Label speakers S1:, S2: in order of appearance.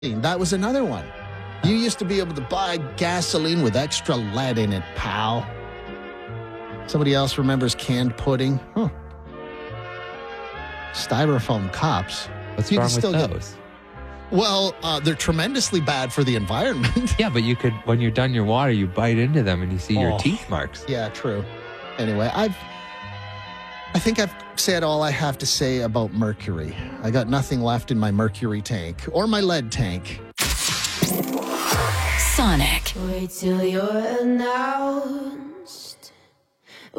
S1: That was another one. You used to be able to buy gasoline with extra lead in it, pal. Somebody else remembers canned pudding? Huh. Styrofoam cups.
S2: What's wrong with those?
S1: Well, they're tremendously bad for the environment.
S2: Yeah, but you could, when you're done your water, you bite into them and you see your teeth marks.
S1: Yeah, true. Anyway, I think I've said all I have to say about mercury. I got nothing left in my mercury tank or my lead tank.
S3: Sonic.
S4: Wait till you're now.